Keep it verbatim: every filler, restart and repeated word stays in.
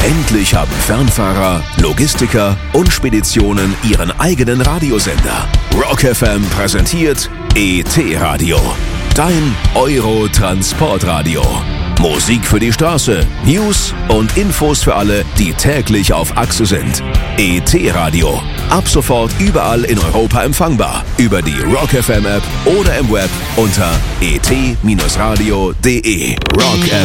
Endlich haben Fernfahrer, Logistiker und Speditionen ihren eigenen Radiosender. Rock F M präsentiert E T-Radio, dein Euro-Transportradio. Musik für die Straße, News und Infos für alle, die täglich auf Achse sind. E T-Radio, ab sofort überall in Europa empfangbar. Über die Rock F M App oder im Web unter e t radio punkt de. Rock F M.